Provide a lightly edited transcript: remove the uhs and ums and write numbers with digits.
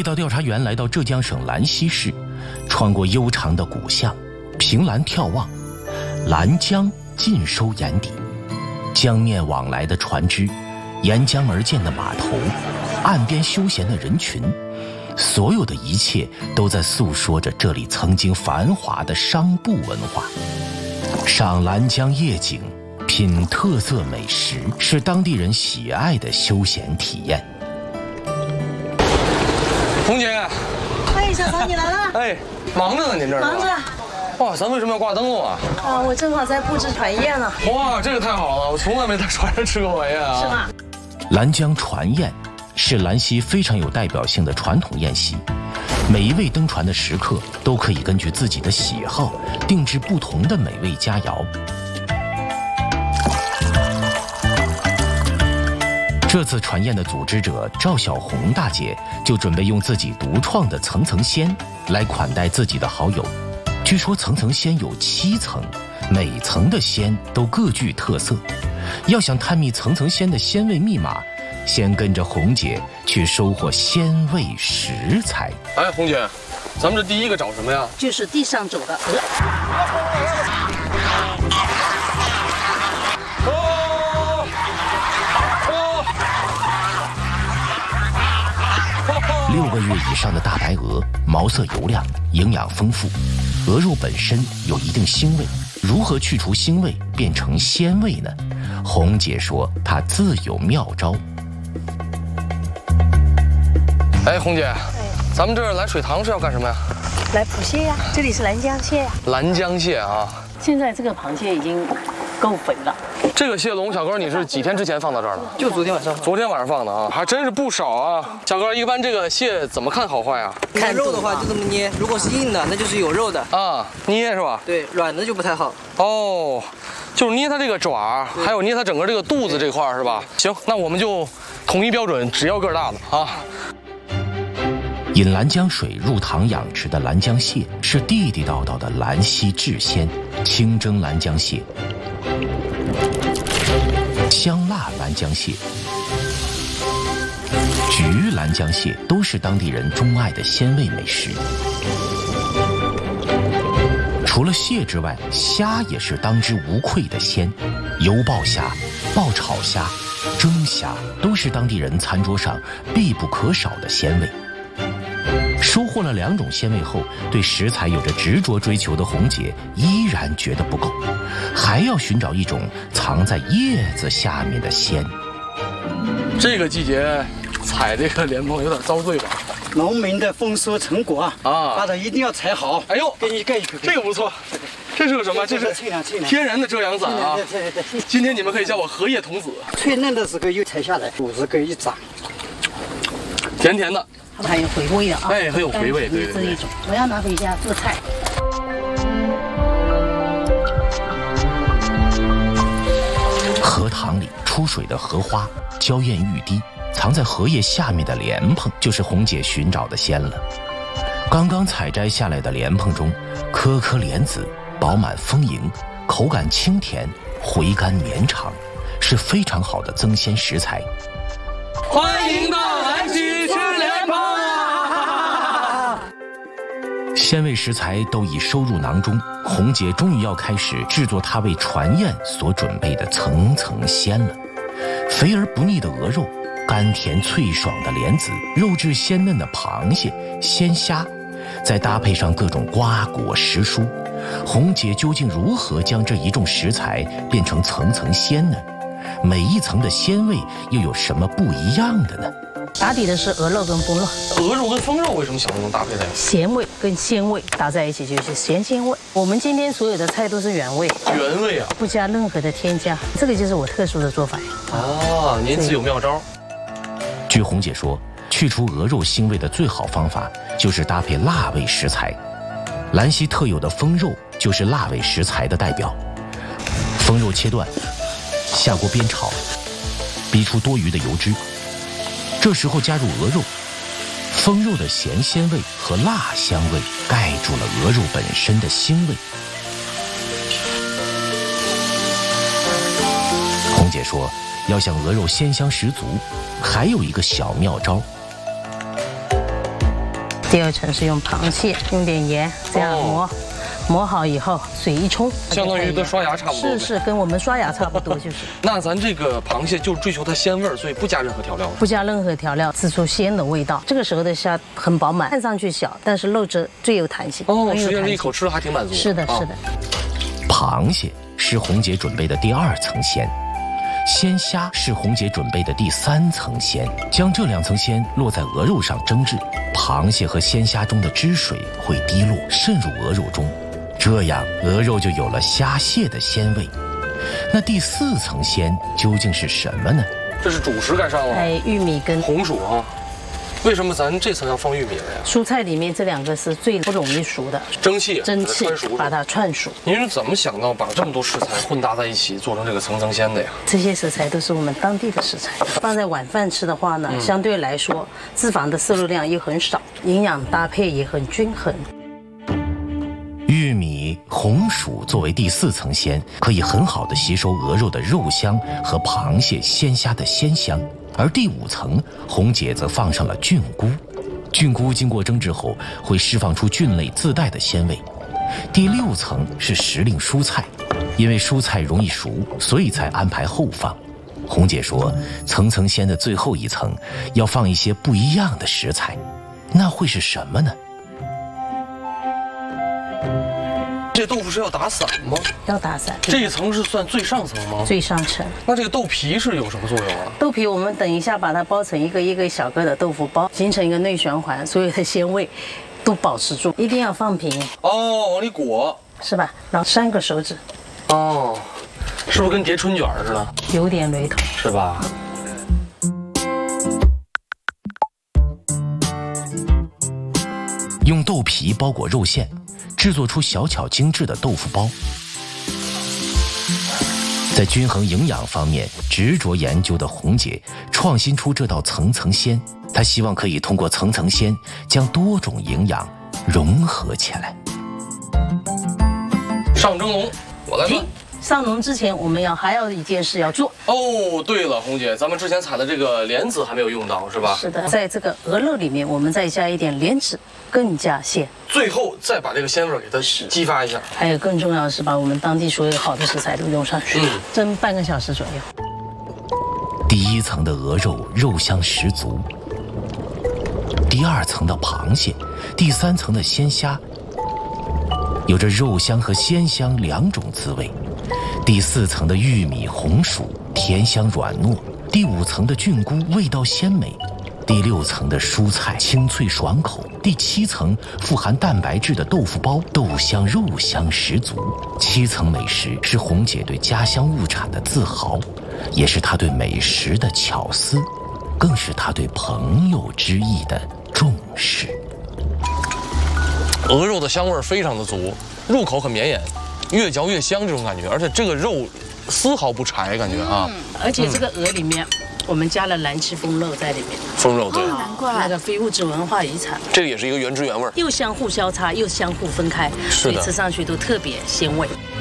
道调查员来到浙江省兰溪市，穿过悠长的古巷，凭栏眺望，兰江尽收眼底，江面往来的船只，沿江而建的码头，岸边休闲的人群，所有的一切都在诉说着这里曾经繁华的商埠文化。赏兰江夜景，品特色美食，是当地人喜爱的休闲体验。 红姐， 哎，小曹你来了。 哎，忙着呢，您这儿忙着。 哇，咱为什么要挂灯笼啊？ 我正好在布置船宴呢。 哇，这个太好了，我从来没在船上吃过晚宴啊。 是吗？ 兰江船宴是兰溪非常有代表性的传统宴席，每一位登船的食客都可以根据自己的喜好定制不同的美味佳肴。这次船宴的组织者赵小红大姐就准备用自己独创的层层鲜来款待自己的好友。据说层层鲜有7层，每层的鲜都各具特色。要想探秘层层鲜的鲜味密码，先跟着红姐去收获鲜味食材。 哎，红姐，咱们这第一个找什么呀？ 就是地上走的鹅。 6个月以上的大白鹅，毛色油亮，营养丰富。鹅肉本身有一定腥味，如何去除腥味变成鲜味呢？红姐说她自有妙招。 哎，红姐，咱们这儿来水塘是要干什么呀？ 来捕蟹呀，这里是兰江蟹呀。 兰江蟹啊。 现在这个螃蟹已经够肥了。 这个蟹笼，小哥你是几天之前放到这儿的？ 就昨天晚上。 昨天晚上放的啊，还真是不少啊。小哥，一般这个蟹怎么看好坏啊？ 看肉的话就这么捏，如果是硬的，那就是有肉的啊，捏是吧？ 对，软的就不太好。 哦，就是捏它这个爪，还有捏它整个这个肚子这块是吧？行，那我们就统一标准，只要个儿大的啊。 引兰江水入塘养殖的兰江蟹是地地道道的兰溪制鲜，清蒸兰江蟹、香辣兰江蟹、焗兰江蟹都是当地人钟爱的鲜味美食。除了蟹之外，虾也是当之无愧的鲜，油爆虾、爆炒虾、蒸虾都是当地人餐桌上必不可少的鲜味。收获了2种鲜味后，对食材有着执着追求的红姐依然觉得不够，还要寻找一种藏在叶子下面的鲜。 这个季节采这个莲蓬有点遭罪吧？ 农民的丰收成果啊，大家一定要采好。 哎呦， 给你盖一口， 这个不错。这是个什么？这是天然的遮阳伞啊！ 对。 今天你们可以叫我荷叶童子。 最嫩的时候又采下来，50个一掌， 甜甜的。 它还有回味的啊！ 哎，很有回味，对。 这一种，我要拿回家做菜。 荷塘里出水的荷花，娇艳欲滴，藏在荷叶下面的莲蓬，就是红姐寻找的鲜了。刚刚采摘下来的莲蓬中，颗颗莲子饱满丰盈，口感清甜，回甘绵长，是非常好的增鲜食材。 欢迎到兰溪吃莲蓬啊！ 鲜味食材都已收入囊中，红姐终于要开始制作她为船宴所准备的层层鲜了。肥而不腻的鹅肉，甘甜脆爽的莲子，肉质鲜嫩的螃蟹、鲜虾，再搭配上各种瓜果实蔬，红姐究竟如何将这一众食材变成层层鲜呢？每一层的鲜味又有什么不一样的呢？ 打底的是鹅肉跟风肉。 鹅肉跟风肉为什么想用搭配在一起？ 咸味跟鲜味搭在一起就是咸鲜味。我们今天所有的菜都是原味， 原味啊， 不加任何的添加，这个就是我特殊的做法呀。 啊，您自有妙招。 据红姐说，去除鹅肉腥味的最好方法就是搭配辣味食材。兰溪特有的风肉就是辣味食材的代表。风肉切断，下锅煸炒，逼出多余的油脂。这时候加入鹅肉，风肉的咸鲜味和辣香味盖住了鹅肉本身的腥味。红姐说，要想鹅肉鲜香十足，还有一个小妙招。 第二层是用螃蟹，用点盐这样磨。磨好以后，水一冲， 相当于跟刷牙差不多。 是，跟我们刷牙差不多，就是。 那咱这个螃蟹就追求它鲜味儿，所以不加任何调料。 不加任何调料，吃出鲜的味道。这个时候的虾很饱满，看上去小，但是肉质最有弹性。 哦，实际上一口吃还挺满足。 是的，是的。 螃蟹是红姐准备的第2层鲜，鲜虾是红姐准备的第3层鲜。将这2层鲜落在鹅肉上蒸制，螃蟹和鲜虾中的汁水会滴落渗入鹅肉中。这样，鹅肉就有了虾蟹的鲜味。那第4层鲜究竟是什么呢？ 这是主食该上了。 玉米跟红薯啊。为什么咱这层要放玉米了呀？ 蔬菜里面这2个是最不容易熟的， 蒸汽把它串熟。 您是怎么想到把这么多食材混搭在一起做成这个层层鲜的呀？ 这些食材都是我们当地的食材，放在晚饭吃的话呢，相对来说脂肪的摄入量又很少，营养搭配也很均衡。 玉米、红薯作为第4层鲜，可以很好的吸收鹅肉的肉香和螃蟹、鲜虾的鲜香。而第5层，红姐则放上了菌菇。菌菇经过蒸制后，会释放出菌类自带的鲜味。第6层是时令蔬菜，因为蔬菜容易熟，所以才安排后放。红姐说，层层鲜的最后一层要放一些不一样的食材，那会是什么呢？ 这豆腐是要打散吗？ 要打散。 这一层是算最上层吗？ 最上层。 那这个豆皮是有什么作用啊？ 豆皮我们等一下把它包成一个一个小个的豆腐包，形成一个内循环，所有的鲜味都保持住。一定要放平。 哦，往里裹。 是吧？然后3个手指。 哦，是不是跟叠春卷似的？ 有点雷同。 是吧？ 用豆皮包裹肉馅，制作出小巧精致的豆腐包。在均衡营养方面执着研究的红姐，创新出这道层层鲜。她希望可以通过层层鲜，将多种营养融合起来。 上蒸笼，我来问。 上笼之前，我们还有一件事要做。 哦，对了，红姐，咱们之前采的这个莲子还没有用到，是吧？ 是的，在这个鹅肉里面，我们再加一点莲子，更加鲜。 最后再把这个鲜味给它激发一下。 还有更重要的是，把我们当地所有好的食材都用上去，蒸半个小时左右。 第1层的鹅肉肉香十足，第2层的螃蟹，第3层的鲜虾，有着肉香和鲜香2种滋味。第4层的玉米、红薯甜香软糯，第5层的菌菇味道鲜美，第6层的蔬菜清脆爽口，第7层富含蛋白质的豆腐包豆香肉香十足。7层美食是红姐对家乡物产的自豪，也是她对美食的巧思，更是她对朋友之意的重视。 鹅肉的香味非常的足，入口很绵延，越嚼越香这种感觉，而且这个肉丝毫不柴，感觉啊。 而且这个鹅里面，我们加了蓝鳍风肉在里面。 风肉对， 难怪那个非物质文化遗产。 这个也是一个原汁原味， 又相互交叉，又相互分开，所以吃上去都特别鲜味。